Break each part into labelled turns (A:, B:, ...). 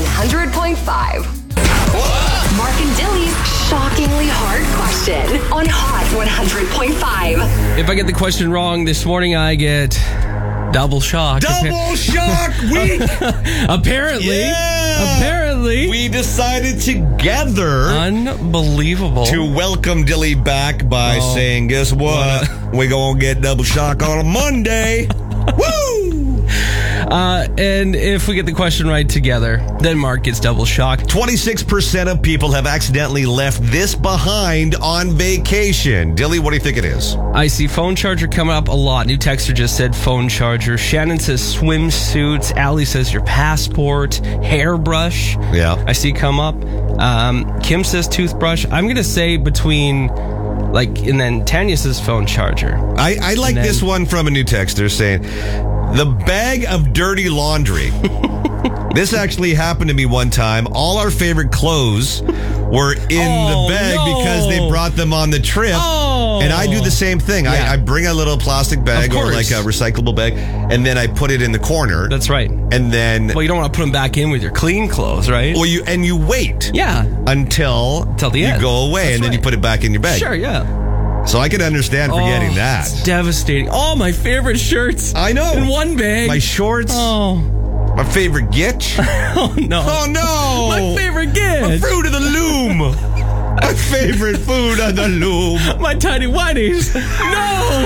A: 100.5. Mark and Dilly's shockingly hard question on Hot 100.5.
B: If I get the question wrong this morning, I get double shock.
C: Double shock week!
B: Apparently.
C: Yeah.
B: Apparently.
C: We decided together
B: Unbelievable.
C: to welcome Dilly back by saying, guess what? We're going to get double shock on a Monday. Woo!
B: And if we get the question right together, then Mark gets double shock.
C: 26% of people have accidentally left this behind on vacation. Dilly, what do you think it is?
B: I see phone charger coming up a lot. New texter just said phone charger. Shannon says swimsuits. Allie says your passport. Hairbrush.
C: Yeah.
B: I see come up. Kim says toothbrush. I'm going to say between, and then Tanya says phone charger.
C: I like this one from a new texter saying, the bag of dirty laundry. This actually happened to me one time. All our favorite clothes were in the bag because they brought them on the trip. And I do the same thing.
B: Yeah.
C: I bring a little plastic bag or like a recyclable bag, and then I put it in the corner.
B: That's right.
C: And then...
B: Well, you don't want to put them back in with your clean clothes, right?
C: Well, you wait.
B: Yeah.
C: Until
B: the end.
C: You go away,
B: That's
C: and then you put it back in your bag.
B: Sure, yeah.
C: So I can understand forgetting that.
B: It's devastating. All my favorite shirts.
C: I know.
B: In one bag.
C: My shorts.
B: Oh.
C: My favorite gitch.
B: Oh, no.
C: Oh, no.
B: My favorite gift.
C: Fruit of the loom. My favorite food on the loom.
B: My tiny whities. No.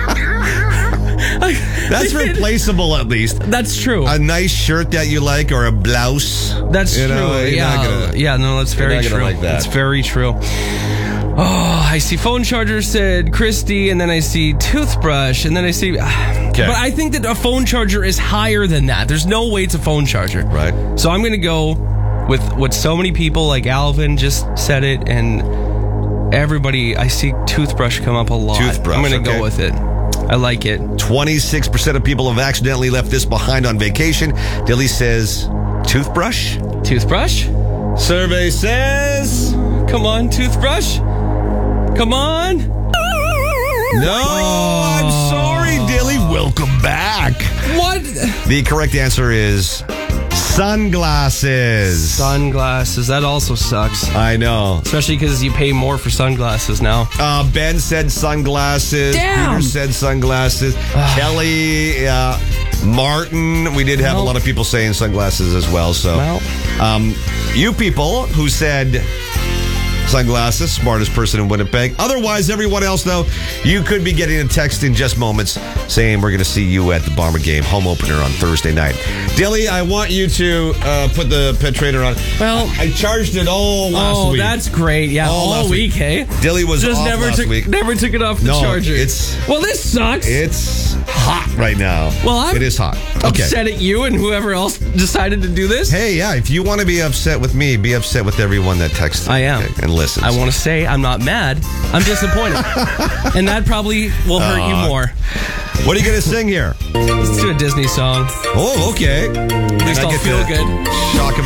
C: That's replaceable, at least.
B: That's true.
C: A nice shirt that you like or a blouse.
B: That's true. That's very true.
C: Like that.
B: That's very true. Oh, I see phone charger, said Christy, and then I see toothbrush, and then I see...
C: Okay.
B: But I think that a phone charger is higher than that. There's no way it's a phone charger.
C: Right.
B: So I'm going to go with what so many people, like Alvin, just said it, and everybody, I see toothbrush come up a lot.
C: Toothbrush,
B: I'm going to go with it. I like it.
C: 26% of people have accidentally left this behind on vacation. Dilly says, toothbrush?
B: Toothbrush?
C: Survey says...
B: Come on, toothbrush. Come on.
C: No, I'm sorry, Dilly. Welcome back.
B: What?
C: The correct answer is sunglasses.
B: Sunglasses. That also sucks.
C: I know.
B: Especially because you pay more for sunglasses now.
C: Ben said sunglasses.
B: Damn.
C: Peter said sunglasses. Kelly, Martin. We did have a lot of people saying sunglasses as well. So, you people who said sunglasses, smartest person in Winnipeg. Otherwise, everyone else, though, you could be getting a text in just moments saying we're going to see you at the Bomber game home opener on Thursday night. Dilly, I want you to put the pet trainer on.
B: Well,
C: I charged it all last week.
B: Oh, that's great. Yeah, all week, hey?
C: Dilly was
B: just
C: off last week.
B: Never took it off the charger. Well, this sucks.
C: It's hot right now.
B: Well,
C: it is hot.
B: Upset at you and whoever else decided to do this.
C: Hey, yeah, if you want to be upset with me, be upset with everyone that texts.
B: I am.
C: And listens.
B: I want to say I'm not mad. I'm disappointed. And that probably will hurt you more.
C: What are you going to sing here?
B: Let's do a Disney song.
C: Oh, okay.
B: At least I'll feel good.
C: Shock